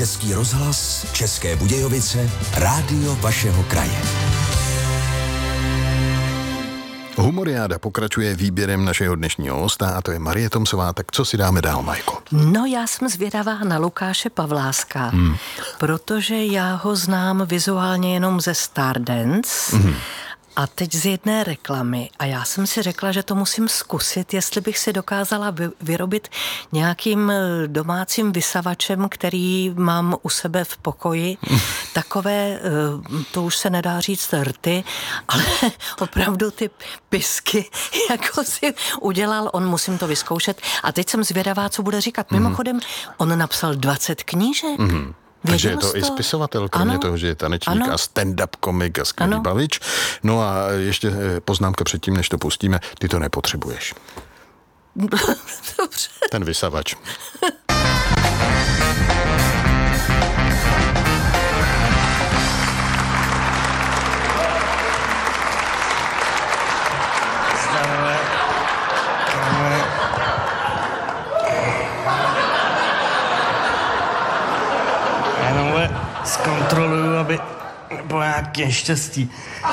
Český rozhlas, České Budějovice, rádio vašeho kraje. Humoriáda pokračuje výběrem našeho dnešního hosta a to je Marie Tomsová. Tak co si dáme dál, Majko? No, já jsem zvědavá na Lukáše Pavláska, protože já ho znám vizuálně jenom ze Stardance. A teď z jedné reklamy. A já jsem si řekla, že to musím zkusit, jestli bych si dokázala vyrobit nějakým domácím vysavačem, který mám u sebe v pokoji. Takové, to už se nedá říct rty, ale opravdu ty pisky, jako si udělal, on musím to vyzkoušet. A teď jsem zvědavá, co bude říkat. Mimochodem, on napsal 20 knížek. Takže je to i spisovatel, kromě toho, že je tanečník a stand-up komik a skvělý bavič. No a ještě poznámka předtím, než to pustíme, ty to nepotřebuješ. Dobře. Ten vysavač. Zkontroluju, aby bylo nějaké štěstí.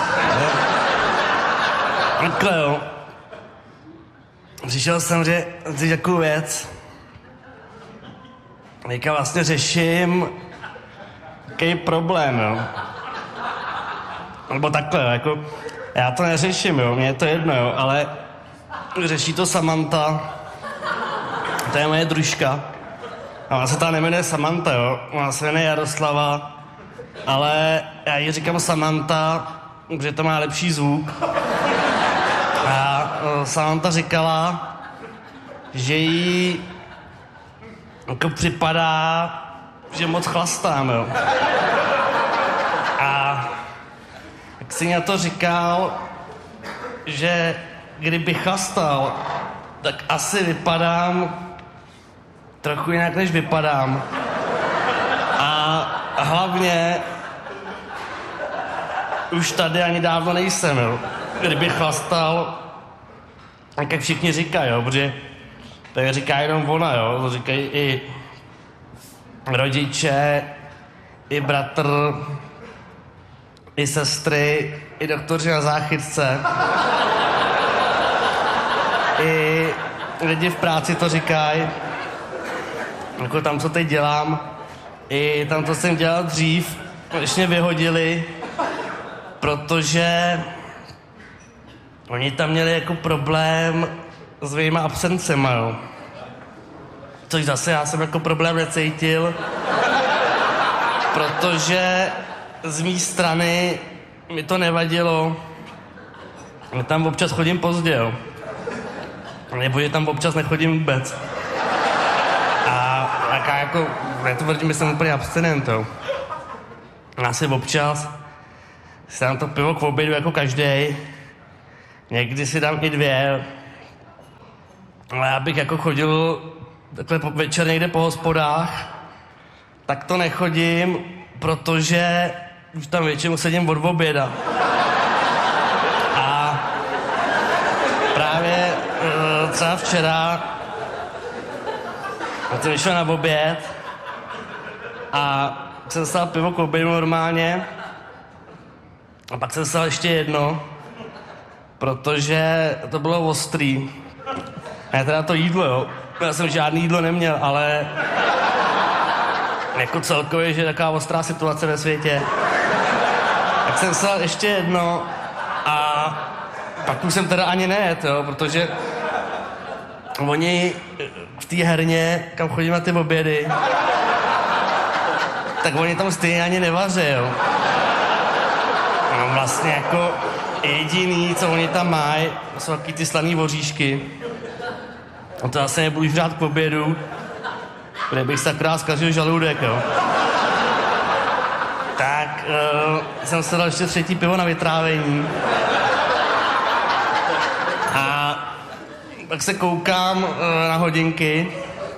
Takhle jo. Přišel jsem říct takovou věc. Teďka vlastně řeším jaký problém, jo. Nebo takhle, jo, jako já to neřeším, jo, mně je to jedno, jo, ale řeší to Samantha. To je moje družka. A ona se ta nemenuje Samantha, jo, ona se jmenuje Jaroslava, ale já jí říkám Samantha, protože to má lepší zvuk. A Samantha říkala, že jí jako připadá, že moc chlastám, jo. A jak si na to říkal, že kdybych chlastal, tak asi vypadám trochu jinak, než vypadám. A hlavně už tady ani dávno nejsem, jo. Kdybych chlastal, tak jak všichni říkají, jo, protože to říká jenom ona, jo, to říkají i rodiče, i bratr, i sestry, i doktoři na záchytce, i lidi v práci to říkají, jako tam, co teď dělám, i tam, co jsem dělal dřív, když mě vyhodili, protože oni tam měli jako problém s mýma absencema, jo. Což zase já jsem jako problém necítil, protože z mý strany mi to nevadilo. Já tam občas chodím pozdě, jo. Nebo že tam občas nechodím vůbec. A taká jako, netvrdím, že jsem úplně abstinent, jo. Já si občas si dám to pivo k obědu jako každej. Někdy si dám i 2. Ale já bych jako chodil takhle večer někde po hospodách, tak to nechodím, protože už tam většinou sedím od oběda. A právě třeba včera jsem vyšel na oběd a jsem stál pivo k obědu normálně a pak jsem stál ještě jedno, protože to bylo ostrý. A já teda to jídlo, jo. Já jsem žádný jídlo neměl, ale jako celkově, že je taková ostrá situace ve světě. Tak jsem stál ještě jedno a pak už jsem teda ani nejet, jo, protože oni v té herně, kam chodím na ty obědy, tak oni tam stejně ani nevaří, jo. No vlastně jako jediný, co oni tam mají, jsou taky ty slaný voříšky. A to zase nebudu žrát k obědu, protože bych se akorát zkazil žaludek, jo. Tak jsem se dal ještě 3. pivo na vytrávení. A tak se koukám na hodinky.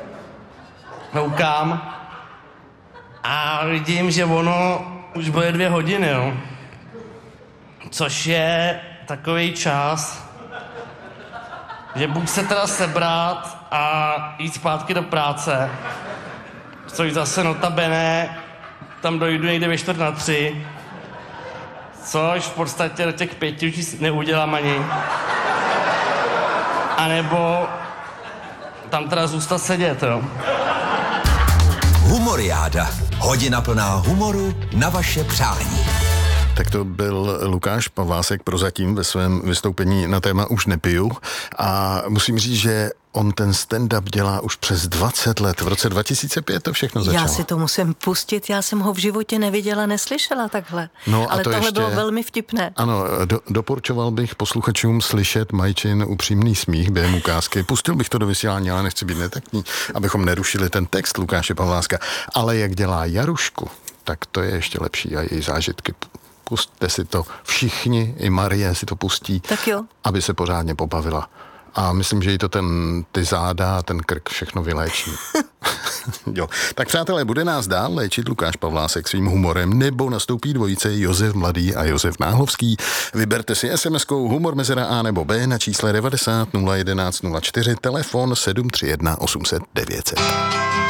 Koukám. A vidím, že ono už bude 2 hodiny, jo. Což je takový čas, že buď se teda sebrat a jít zpátky do práce, což zase notabene tam dojdu někde ve 2:45, což v podstatě do těch 5 už neudělám ani. A nebo tam teda zůstat sedět, jo. Humoriáda. Hodina plná humoru na vaše přání. Tak to byl Lukáš Pavlásek prozatím ve svém vystoupení na téma Už nepiju. A musím říct, že on ten stand-up dělá už přes 20 let. V roce 2005 to všechno začalo. Já si to musím pustit, já jsem ho v životě neviděla, neslyšela takhle. No, ale to tohle ještě bylo velmi vtipné. Ano, doporučoval bych posluchačům slyšet Majčin upřímný smích během ukázky. Pustil bych to do vysílání, ale nechci být netaktní, abychom nerušili ten text Lukáše Pavláska. Ale jak dělá Jarušku, tak to je ještě lepší a její zážitky. Pusťte si to všichni, i Marie si to pustí, tak jo. Aby se pořádně pobavila. A myslím, že jí to ty záda a ten krk všechno vyléčí. Jo. Tak přátelé, bude nás dál léčit Lukáš Pavlásek svým humorem, nebo nastoupí dvojice Josef Mladý a Josef Náhlovský. Vyberte si SMS-kou humor mezera A nebo B na čísle 90 011 04, telefon 731 800 900.